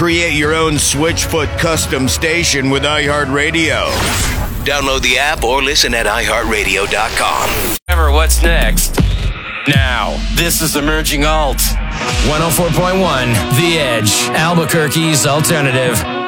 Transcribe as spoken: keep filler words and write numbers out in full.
Create your own Switchfoot custom station with iHeartRadio. Download the app or listen at i heart radio dot com. Remember what's next. Now, this is Emerging Alt. one oh four point one, The Edge, Albuquerque's alternative.